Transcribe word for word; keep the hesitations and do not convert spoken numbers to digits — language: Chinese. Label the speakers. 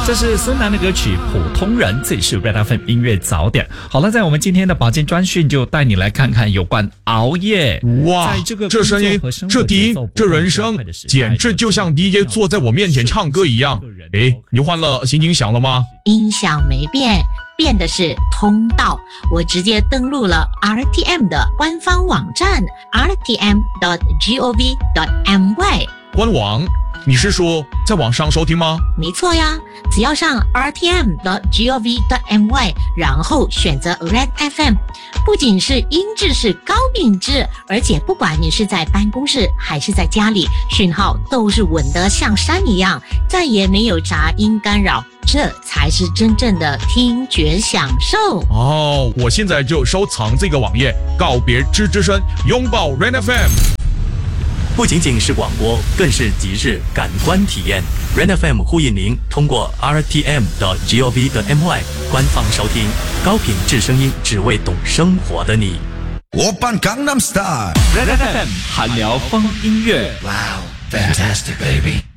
Speaker 1: 这是孙楠的歌曲《普通人》，这里是 Red F M 音乐早点。好了，在我们今天的保健专讯就带你来看看有关熬夜。
Speaker 2: 哇，
Speaker 1: 在这个
Speaker 2: 这声音，这笛，这人声，简直就像 D J 坐在我面前唱歌一样。诶，你换了心情响了吗？
Speaker 3: 音响没变，变的是通道。我直接登录了 R T M 的官方网站 r t m dot gov dot my。
Speaker 2: 官网？你是说在网上收听吗？
Speaker 3: 没错呀，只要上 r t m dot gov dot my， 然后选择 Red F M， 不仅是音质是高品质，而且不管你是在办公室还是在家里，讯号都是稳得像山一样，再也没有杂音干扰，这才是真正的听觉享受。
Speaker 2: 哦，我现在就收藏这个网页，告别吱吱声，拥抱 Red F M。
Speaker 4: 不仅仅是广播，更是即日感官体验。Red F M 呼应您通过 r t m dot gov dot my 官方收听高品质声音，只为懂生活的你。
Speaker 5: 오빤 강남 스타일
Speaker 1: Red F M 韩聊风音乐。
Speaker 5: Wow, fantastic baby